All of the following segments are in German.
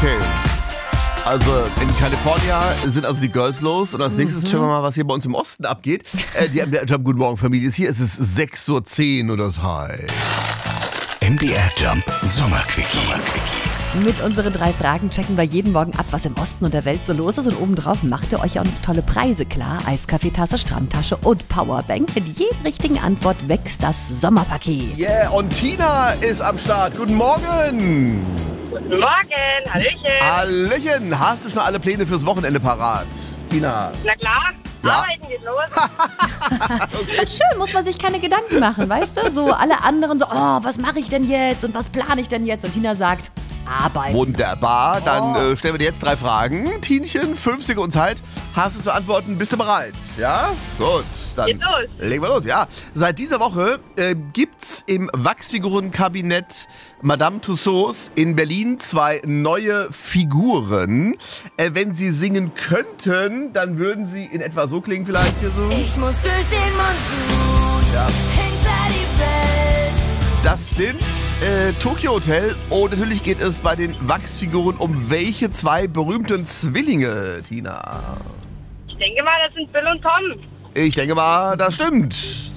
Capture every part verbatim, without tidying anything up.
Okay. Also in Kalifornien sind also die Girls los und als nächstes Mhm. schauen wir mal, was hier bei uns im Osten abgeht. Äh, die M D R Jump Guten Morgen Familie ist hier. Es ist sechs Uhr zehn und das heißt... M D R Jump Sommerquickie. Mit unseren drei Fragen checken wir jeden Morgen ab, was im Osten und der Welt so los ist. Und obendrauf macht ihr euch auch noch tolle Preise klar. Eiskaffeetasse, Strandtasche und Powerbank. Mit jeder richtigen Antwort wächst das Sommerpaket. Yeah, und Tina ist am Start. Guten Morgen. Guten Morgen, Hallöchen. Hallöchen. Hast du schon alle Pläne fürs Wochenende parat? Tina. Na klar, Ja. arbeiten geht los. Das ist schön, muss man sich keine Gedanken machen, weißt du? So alle anderen so, oh, was mache ich denn jetzt und was plane ich denn jetzt? Und Tina sagt, Arbeit. Wunderbar. Dann Oh. äh, stellen wir dir jetzt drei Fragen. Tinchen, fünf Sekunden Zeit. Hast du zu antworten? Bist du bereit? Ja? Gut. Dann Geht los. legen wir los. Ja. Seit dieser Woche äh, gibt's im Wachsfigurenkabinett Madame Tussauds in Berlin zwei neue Figuren. Äh, wenn sie singen könnten, dann würden sie in etwa so klingen vielleicht hier so. Ich muss durch den Monsun, Ja. hinter die Welt. Das sind äh, Tokyo Hotel und natürlich geht es bei den Wachsfiguren um welche zwei berühmten Zwillinge, Tina? Ich denke mal, das sind Bill und Tom. Ich denke mal, das stimmt. So,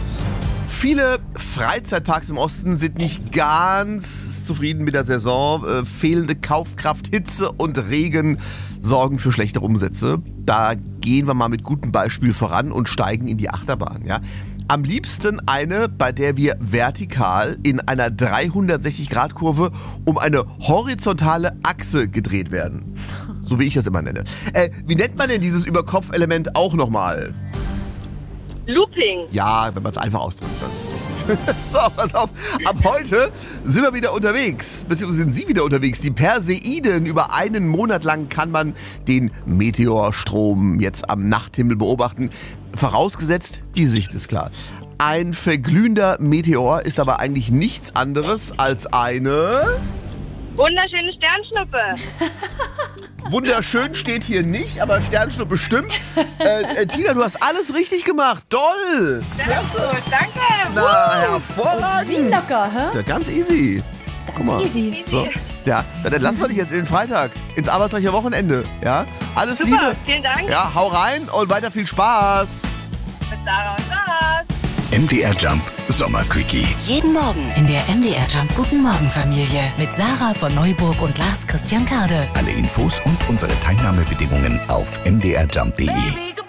viele Freizeitparks im Osten sind nicht ganz zufrieden mit der Saison. Äh, fehlende Kaufkraft, Hitze und Regen sorgen für schlechtere Umsätze. Da gehen wir mal mit gutem Beispiel voran und steigen in die Achterbahn, ja. Am liebsten eine, bei der wir vertikal in einer dreihundertsechzig-Grad-Kurve um eine horizontale Achse gedreht werden. So wie ich das immer nenne. Äh, wie nennt man denn dieses Überkopf-Element auch nochmal? Looping. Ja, wenn man es einfach ausdrückt, dann ist richtig. So, pass auf. Ab heute sind wir wieder unterwegs. Beziehungsweise sind Sie wieder unterwegs. Die Perseiden. Über einen Monat lang kann man den Meteorstrom jetzt am Nachthimmel beobachten. Vorausgesetzt, die Sicht ist klar. Ein verglühender Meteor ist aber eigentlich nichts anderes als eine... Wunderschöne Sternschnuppe. Wunderschön steht hier nicht, aber Sternschnuppe stimmt. Äh, äh, Tina, du hast alles richtig gemacht. Toll. Sehr gut, danke. Na, hervorragend. Wie locker, hä? Ja, ganz easy. Guck mal. Easy. So. Ja, dann entlassen wir dich jetzt in den Freitag, ins arbeitsreiche Wochenende. Ja, alles Super, Liebe. vielen Dank. Ja, hau rein und weiter viel Spaß. Bis Sarah und Lars. M D R Jump Sommerquickie. Jeden Morgen in der M D R Jump Guten Morgen Familie mit Sarah von Neuburg und Lars Christian Kade. Alle Infos und unsere Teilnahmebedingungen auf m d r jump punkt d e.